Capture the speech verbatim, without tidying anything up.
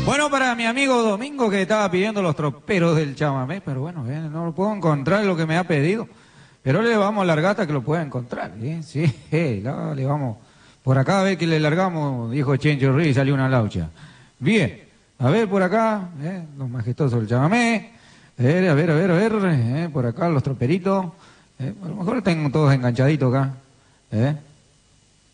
Bueno, para mi amigo Domingo que estaba pidiendo los troperos del chamamé, pero bueno, eh, no lo puedo encontrar lo que me ha pedido. Pero le vamos a largar hasta que lo pueda encontrar, ¿eh? Sí, eh, la- le vamos. Por acá a ver que le largamos, dijo Chencho Ruiz, y salió una laucha. Bien, a ver por acá, eh, los majestuosos del chamamé. A ver, a ver, a ver, a ver, eh, por acá los troperitos. Eh, a lo mejor tengo todos enganchaditos acá. ¿Eh?